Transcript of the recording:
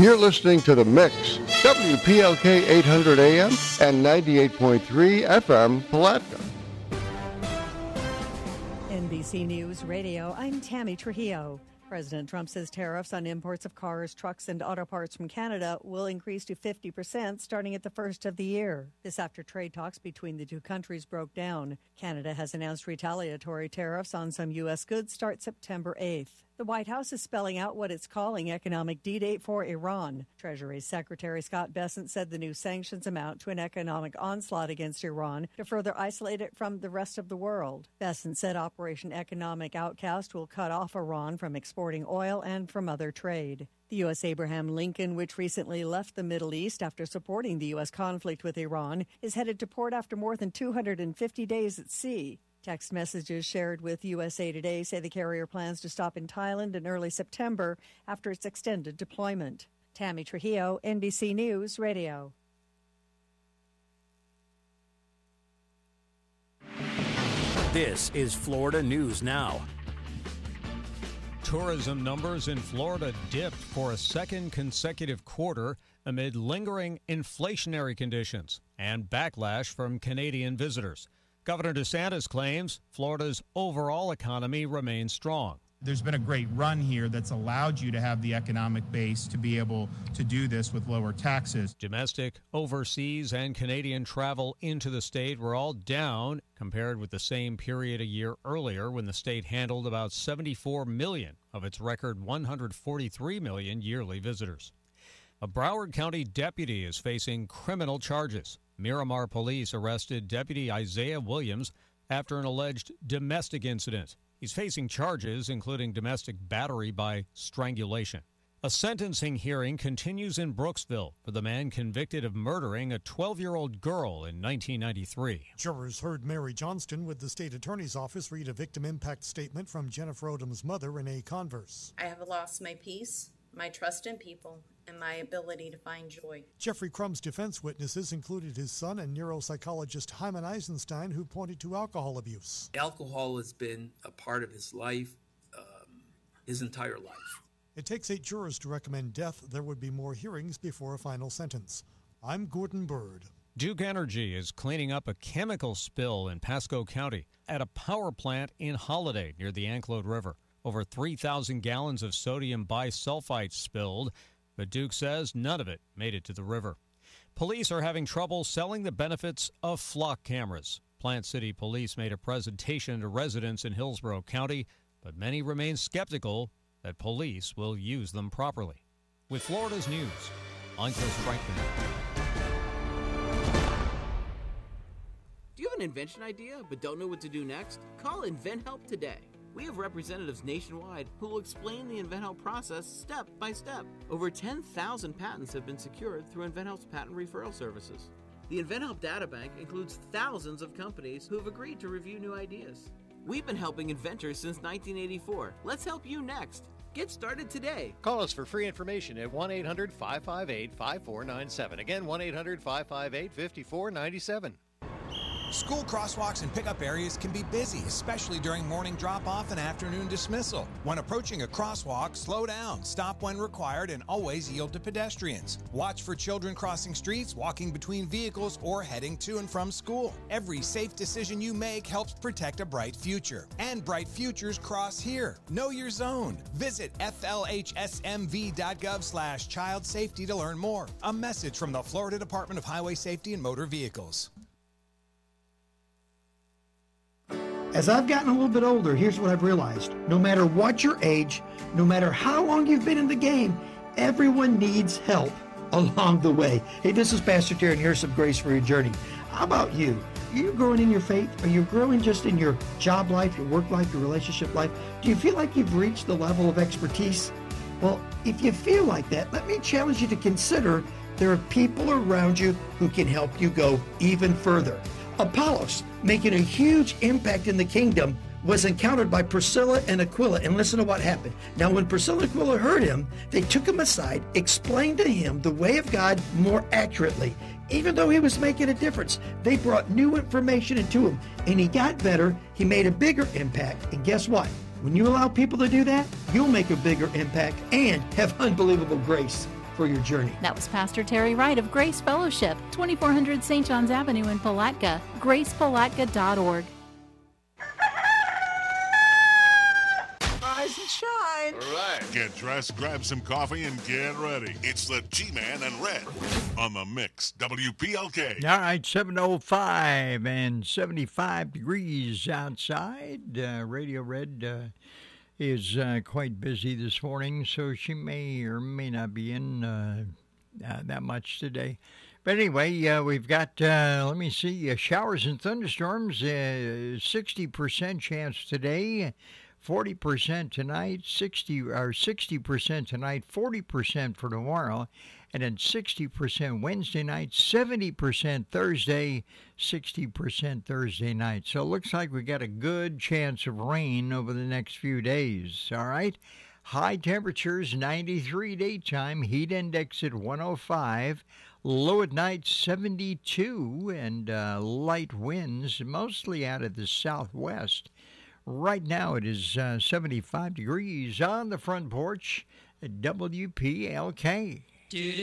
You're listening to The Mix, WPLK 800 AM and 98.3 FM Palatka. NBC News Radio, I'm Tammy Trujillo. President Trump says tariffs on imports of cars, trucks, and auto parts from Canada will increase to 50% starting at the first of the year. This after trade talks between the two countries broke down. Canada has announced retaliatory tariffs on some U.S. goods start September 8th. The White House is spelling out what it's calling economic D-Date for Iran. Treasury Secretary Scott Bessent said the new sanctions amount to an economic onslaught against Iran to further isolate it from the rest of the world. Bessent said Operation Economic Outcast will cut off Iran from exporting oil and from other trade. The U.S. Abraham Lincoln, which recently left the Middle East after supporting the U.S. conflict with Iran, is headed to port after more than 250 days at sea. Text messages shared with USA Today say the carrier plans to stop in Thailand in early September after its extended deployment. Tammy Trujillo, NBC News Radio. This is Florida News Now. Tourism numbers in Florida dipped for a second consecutive quarter amid lingering inflationary conditions and backlash from Canadian visitors. Governor DeSantis claims Florida's overall economy remains strong. There's been a great run here that's allowed you to have the economic base to be able to do this with lower taxes. Domestic, overseas, and Canadian travel into the state were all down compared with the same period a year earlier when the state handled about 74 million of its record 143 million yearly visitors. A Broward County deputy is facing criminal charges. Miramar police arrested Deputy Isaiah Williams after an alleged domestic incident. He's facing charges including domestic battery by strangulation. A sentencing hearing continues in Brooksville for the man convicted of murdering a 12-year-old girl in 1993. Jurors heard Mary Johnston with the state attorney's office read a victim impact statement from Jennifer Odom's mother, Renee Converse. I have lost my peace, my trust in people, and my ability to find joy. Jeffrey Crumb's defense witnesses included his son and neuropsychologist Hyman Eisenstein, who pointed to alcohol abuse. Alcohol has been a part of his life, his entire life. It takes 8 jurors to recommend death. There would be more hearings before a final sentence. I'm Gordon Bird. Duke Energy is cleaning up a chemical spill in Pasco County at a power plant in Holiday near the Anclote River. Over 3,000 gallons of sodium bisulfite spilled, but Duke says none of it made it to the river. Police are having trouble selling the benefits of flock cameras. Plant City Police made a presentation to residents in Hillsborough County, but many remain skeptical that police will use them properly. With Florida's News, I'm Chris Franklin. Do you have an invention idea but don't know what to do next? Call InventHelp today. We have representatives nationwide who will explain the InventHelp process step by step. Over 10,000 patents have been secured through InventHelp's patent referral services. The InventHelp databank includes thousands of companies who have agreed to review new ideas. We've been helping inventors since 1984. Let's help you next. Get started today. Call us for free information at 1-800-558-5497. Again, 1-800-558-5497. School crosswalks and pickup areas can be busy, especially during morning drop-off and afternoon dismissal. When approaching a crosswalk, slow down, stop when required, and always yield to pedestrians. Watch for children crossing streets, walking between vehicles, or heading to and from school. Every safe decision you make helps protect a bright future. And bright futures cross here. Know your zone. Visit flhsmv.gov/child safety to learn more. A message from the Florida Department of Highway Safety and Motor Vehicles. As I've gotten a little bit older, here's what I've realized. No matter what your age, no matter how long you've been in the game, everyone needs help along the way. Hey, this is Pastor Terry, and here's some grace for your journey. How about you? Are you growing in your faith? Are you growing just in your job life, your work life, your relationship life? Do you feel like you've reached the level of expertise? Well, if you feel like that, let me challenge you to consider there are people around you who can help you go even further. Apollos, making a huge impact in the kingdom, was encountered by Priscilla and Aquila, and listen to what happened. Now, when Priscilla and Aquila heard him, they took him aside, explained to him the way of God more accurately. Even though he was making a difference, they brought new information into him, and he got better. He made a bigger impact, and guess what? When you allow people to do that, you'll make a bigger impact and have unbelievable grace. for your journey. That was Pastor Terry Wright of Grace Fellowship, 2400 St. John's Avenue in Palatka, gracepalatka.org. Rise and shine. All right. Get dressed, grab some coffee, and get ready. It's the G-Man and Red on the Mix, WPLK. All right, 7:05 and 75 degrees outside. Radio Red is quite busy this morning, so she may or may not be in that much today. But anyway, we've got, showers and thunderstorms, 60% chance today. 40% tonight, 60% tonight, 40% for tomorrow, and then 60% Wednesday night, 70% Thursday, 60% Thursday night. So it looks like we got a good chance of rain over the next few days, all right? High temperatures, 93 daytime, heat index at 105, low at night 72, and light winds mostly out of the southwest. Right now it is 75 degrees on the front porch at WPLK.